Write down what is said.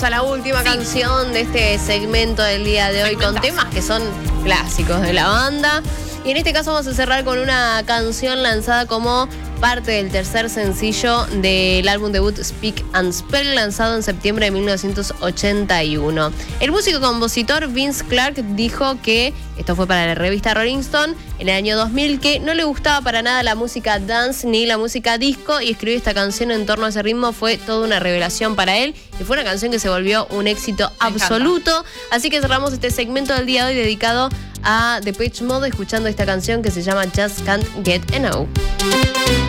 A la última canción de este segmento del día de hoy con temas que son clásicos de la banda. Y en este caso vamos a cerrar con una canción lanzada como parte del tercer sencillo del álbum debut Speak and Spell, lanzado en septiembre de 1981. El músico y compositor Vince Clarke dijo que, esto fue para la revista Rolling Stone, en el año 2000, que no le gustaba para nada la música dance ni la música disco, y escribir esta canción en torno a ese ritmo fue toda una revelación para él, y fue una canción que se volvió un éxito absoluto. Así que cerramos este segmento del día de hoy dedicado a Depeche Mode escuchando esta canción que se llama Just Can't Get Enough.